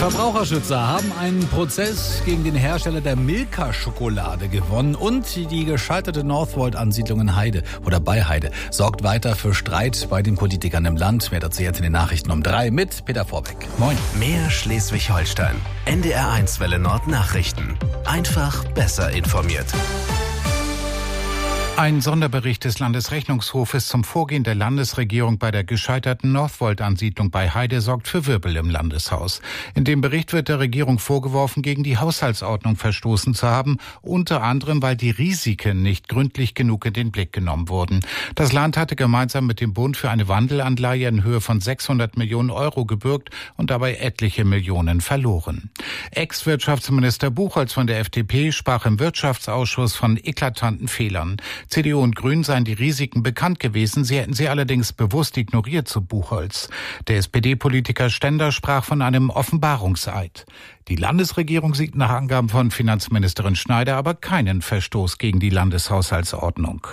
Verbraucherschützer haben einen Prozess gegen den Hersteller der Milka-Schokolade gewonnen und die gescheiterte Northvolt-Ansiedlung in Heide oder bei Heide sorgt weiter für Streit bei den Politikern im Land. Mehr dazu jetzt in den Nachrichten um 3 mit Peter Vorbeck. Moin. Mehr Schleswig-Holstein. NDR1 Welle Nord Nachrichten. Einfach besser informiert. Ein Sonderbericht des Landesrechnungshofes zum Vorgehen der Landesregierung bei der gescheiterten Northvolt-Ansiedlung bei Heide sorgt für Wirbel im Landeshaus. In dem Bericht wird der Regierung vorgeworfen, gegen die Haushaltsordnung verstoßen zu haben, unter anderem, weil die Risiken nicht gründlich genug in den Blick genommen wurden. Das Land hatte gemeinsam mit dem Bund für eine Wandelanleihe in Höhe von 600 Millionen Euro gebürgt und dabei etliche Millionen verloren. Ex-Wirtschaftsminister Buchholz von der FDP sprach im Wirtschaftsausschuss von eklatanten Fehlern. CDU und Grünen seien die Risiken bekannt gewesen, sie hätten sie allerdings bewusst ignoriert, so Buchholz. Der SPD-Politiker Stender sprach von einem Offenbarungseid. Die Landesregierung sieht nach Angaben von Finanzministerin Schneider aber keinen Verstoß gegen die Landeshaushaltsordnung.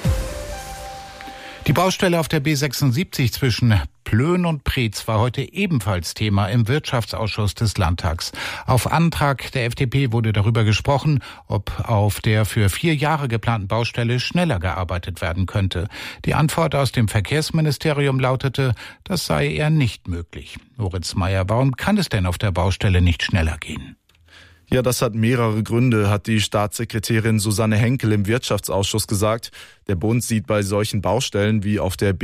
Die Baustelle auf der B76 zwischen Plön und Preetz war heute ebenfalls Thema im Wirtschaftsausschuss des Landtags. Auf Antrag der FDP wurde darüber gesprochen, ob auf der für 4 Jahre geplanten Baustelle schneller gearbeitet werden könnte. Die Antwort aus dem Verkehrsministerium lautete, das sei eher nicht möglich. Moritz Meyer, warum kann es denn auf der Baustelle nicht schneller gehen? Ja, das hat mehrere Gründe, hat die Staatssekretärin Susanne Henkel im Wirtschaftsausschuss gesagt. Der Bund sieht bei solchen Baustellen wie auf der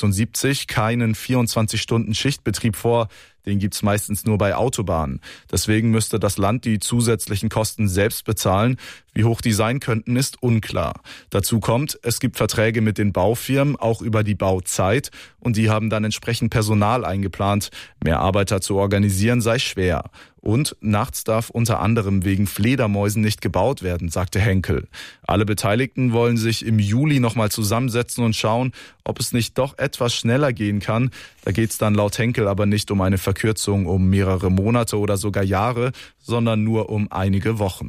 B76 keinen 24-Stunden-Schichtbetrieb vor. Den gibt's meistens nur bei Autobahnen. Deswegen müsste das Land die zusätzlichen Kosten selbst bezahlen. Wie hoch die sein könnten, ist unklar. Dazu kommt, es gibt Verträge mit den Baufirmen, auch über die Bauzeit. Und die haben dann entsprechend Personal eingeplant. Mehr Arbeiter zu organisieren sei schwer. Und nachts darf unter anderem wegen Fledermäusen nicht gebaut werden, sagte Henkel. Alle Beteiligten wollen sich im Juli nochmal zusammensetzen und schauen, ob es nicht doch etwas schneller gehen kann. Da geht's dann laut Henkel aber nicht um eine Verkürzung um mehrere Monate oder sogar Jahre, sondern nur um einige Wochen.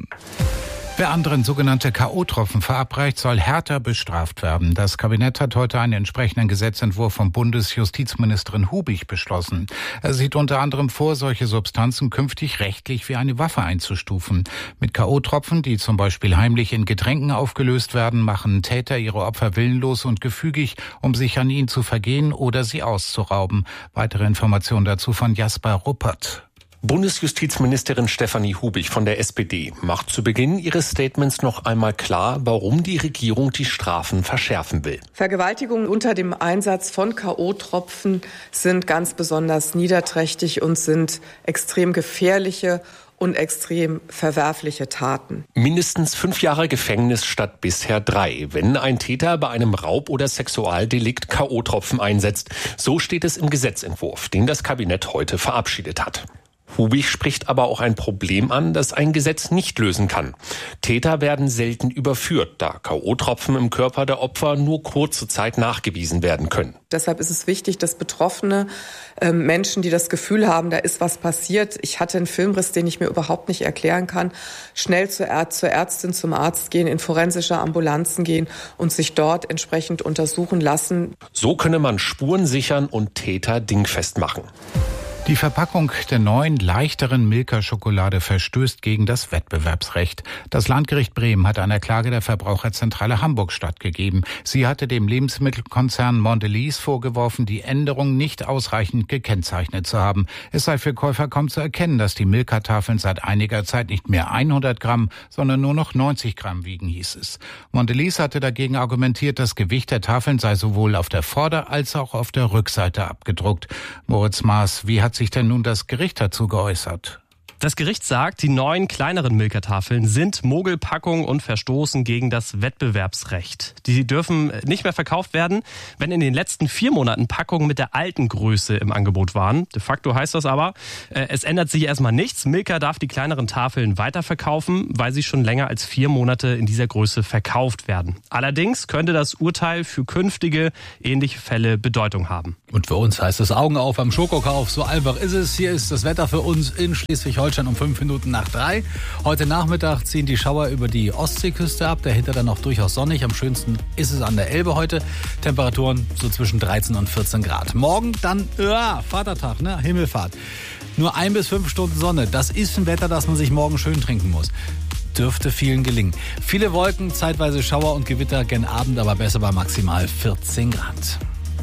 Wer anderen sogenannte K.O.-Tropfen verabreicht, soll härter bestraft werden. Das Kabinett hat heute einen entsprechenden Gesetzentwurf von Bundesjustizministerin Hubig beschlossen. Er sieht unter anderem vor, solche Substanzen künftig rechtlich wie eine Waffe einzustufen. Mit K.O.-Tropfen, die zum Beispiel heimlich in Getränken aufgelöst werden, machen Täter ihre Opfer willenlos und gefügig, um sich an ihnen zu vergehen oder sie auszurauben. Weitere Informationen dazu von Jasper Ruppert. Bundesjustizministerin Stefanie Hubig von der SPD macht zu Beginn ihres Statements noch einmal klar, warum die Regierung die Strafen verschärfen will. Vergewaltigungen unter dem Einsatz von K.O.-Tropfen sind ganz besonders niederträchtig und sind extrem gefährliche und extrem verwerfliche Taten. Mindestens 5 Jahre Gefängnis statt bisher 3, wenn ein Täter bei einem Raub- oder Sexualdelikt K.O.-Tropfen einsetzt. So steht es im Gesetzentwurf, den das Kabinett heute verabschiedet hat. Hubig spricht aber auch ein Problem an, das ein Gesetz nicht lösen kann. Täter werden selten überführt, da K.O.-Tropfen im Körper der Opfer nur kurze Zeit nachgewiesen werden können. Deshalb ist es wichtig, dass Betroffene Menschen, die das Gefühl haben, da ist was passiert, ich hatte einen Filmriss, den ich mir überhaupt nicht erklären kann, schnell zur Ärztin, zum Arzt gehen, in forensische Ambulanzen gehen und sich dort entsprechend untersuchen lassen. So könne man Spuren sichern und Täter dingfest machen. Die Verpackung der neuen, leichteren Milka-Schokolade verstößt gegen das Wettbewerbsrecht. Das Landgericht Bremen hat einer Klage der Verbraucherzentrale Hamburg stattgegeben. Sie hatte dem Lebensmittelkonzern Mondelez vorgeworfen, die Änderung nicht ausreichend gekennzeichnet zu haben. Es sei für Käufer kaum zu erkennen, dass die Milka-Tafeln seit einiger Zeit nicht mehr 100 Gramm, sondern nur noch 90 Gramm wiegen, hieß es. Mondelez hatte dagegen argumentiert, das Gewicht der Tafeln sei sowohl auf der Vorder- als auch auf der Rückseite abgedruckt. Moritz Maas, wie hat sich denn nun das Gericht dazu geäußert? Das Gericht sagt, die neuen kleineren Milka-Tafeln sind Mogelpackungen und verstoßen gegen das Wettbewerbsrecht. Die dürfen nicht mehr verkauft werden, wenn in den letzten 4 Monaten Packungen mit der alten Größe im Angebot waren. De facto heißt das aber, es ändert sich erstmal nichts. Milka darf die kleineren Tafeln weiterverkaufen, weil sie schon länger als 4 Monate in dieser Größe verkauft werden. Allerdings könnte das Urteil für künftige ähnliche Fälle Bedeutung haben. Und für uns heißt es Augen auf beim Schokokauf. So einfach ist es. Hier ist das Wetter für uns in Schleswig-Holstein um 5 Minuten nach 3. Heute Nachmittag ziehen die Schauer über die Ostseeküste ab. Dahinter dann noch durchaus sonnig. Am schönsten ist es an der Elbe heute. Temperaturen so zwischen 13 und 14 Grad. Morgen dann Vatertag, Himmelfahrt. Nur 1 bis 5 Stunden Sonne. Das ist ein Wetter, das man sich morgen schön trinken muss. Dürfte vielen gelingen. Viele Wolken, zeitweise Schauer und Gewitter, gen Abend aber besser bei maximal 14 Grad.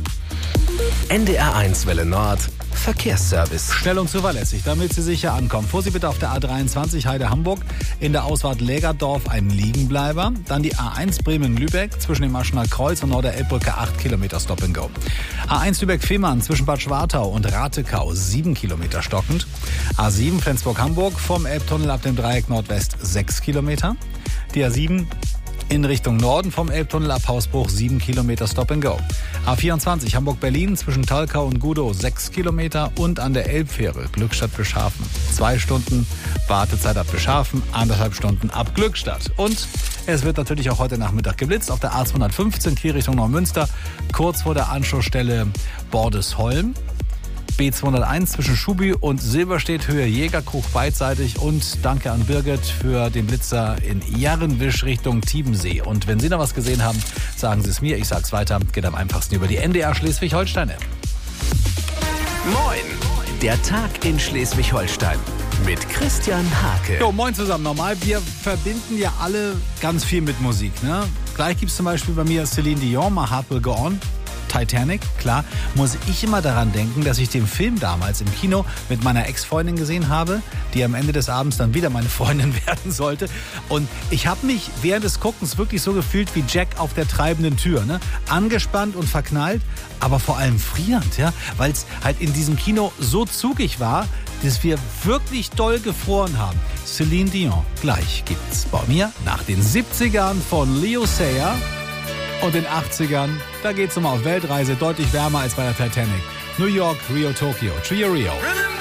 NDR1 Welle Nord. Verkehrsservice. Schnell und zuverlässig, damit Sie sicher ankommen. Fuhr Sie bitte auf der A23 Heide-Hamburg, in der Ausfahrt Lägerdorf ein Liegenbleiber. Dann die A1 Bremen-Lübeck zwischen dem Maschener Kreuz und Norder-Elbbrücke 8 Kilometer Stop and Go. A1 Lübeck-Fehmarn zwischen Bad Schwartau und Ratekau 7 Kilometer stockend. A7 Flensburg-Hamburg vom Elbtunnel ab dem Dreieck Nordwest 6 Kilometer. Die A7 in Richtung Norden vom Elbtunnel ab Hausbruch 7 Kilometer Stop and Go. A24 Hamburg-Berlin zwischen Thalkau und Gudow 6 Kilometer und an der Elbfähre Glückstadt-Bischhafen 2 Stunden Wartezeit ab Bischhafen, 1,5 Stunden ab Glückstadt. Und es wird natürlich auch heute Nachmittag geblitzt auf der A215 Kiel Richtung Neumünster, kurz vor der Anschlussstelle Bordesholm. B201 zwischen Schubi und Silberstedt, Höhe Jägerkrug beidseitig. Und danke an Birgit für den Blitzer in Jarrenwisch Richtung Tiebensee. Und wenn Sie noch was gesehen haben, sagen Sie es mir. Ich sag's weiter. Geht am einfachsten über die NDR Schleswig-Holstein-App. Moin, der Tag in Schleswig-Holstein mit Christian Hake. Jo, moin zusammen. Normal, wir verbinden ja alle ganz viel mit Musik. Ne? Gleich gibt's zum Beispiel bei mir Celine Dion, My Heart Will Go On. Titanic, klar, muss ich immer daran denken, dass ich den Film damals im Kino mit meiner Ex-Freundin gesehen habe, die am Ende des Abends dann wieder meine Freundin werden sollte. Und ich habe mich während des Guckens wirklich so gefühlt wie Jack auf der treibenden Tür. Ne? Angespannt und verknallt, aber vor allem frierend, ja? Weil es halt in diesem Kino so zugig war, dass wir wirklich doll gefroren haben. Celine Dion, gleich gibt's bei mir nach den 70ern von Leo Sayer. Und in den 80ern, da geht's nochmal auf Weltreise, deutlich wärmer als bei der Titanic. New York, Rio, Tokio, Trio Rio.